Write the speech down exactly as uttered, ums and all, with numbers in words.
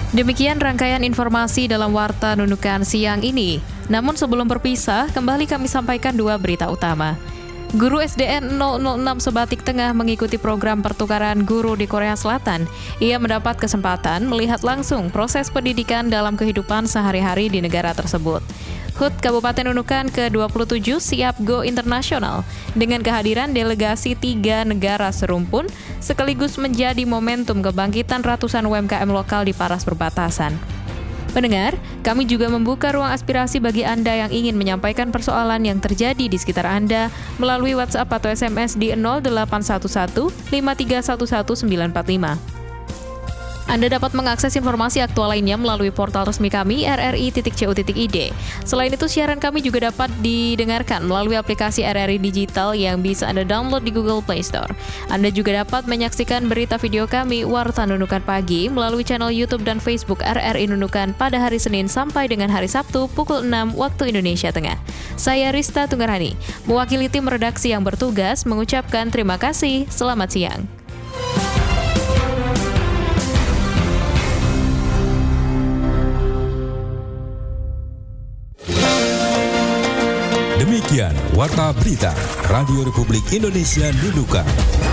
Demikian rangkaian informasi dalam Warta Nunukan siang ini. Namun sebelum berpisah, kembali kami sampaikan dua berita utama. Guru S D N nol nol enam Sebatik Tengah mengikuti program pertukaran guru di Korea Selatan. Ia mendapat kesempatan melihat langsung proses pendidikan dalam kehidupan sehari-hari di negara tersebut. H U T Kabupaten Nunukan ke dua puluh tujuh siap go internasional dengan kehadiran delegasi tiga negara serumpun sekaligus menjadi momentum kebangkitan ratusan U M K M lokal di paras perbatasan. Pendengar, kami juga membuka ruang aspirasi bagi Anda yang ingin menyampaikan persoalan yang terjadi di sekitar Anda melalui WhatsApp atau S M S di nol delapan satu satu lima tiga satu satu sembilan empat lima. Anda dapat mengakses informasi aktual lainnya melalui portal resmi kami r r i titik c o titik i d. Selain itu, siaran kami juga dapat didengarkan melalui aplikasi R R I Digital yang bisa Anda download di Google Play Store. Anda juga dapat menyaksikan berita video kami Warta Nunukan Pagi melalui channel YouTube dan Facebook R R I Nunukan pada hari Senin sampai dengan hari Sabtu pukul enam waktu Indonesia Tengah. Saya Rista Tunggarani, mewakili tim redaksi yang bertugas mengucapkan terima kasih. Selamat siang. Demikian Warta Berita Radio Republik Indonesia Nunukan.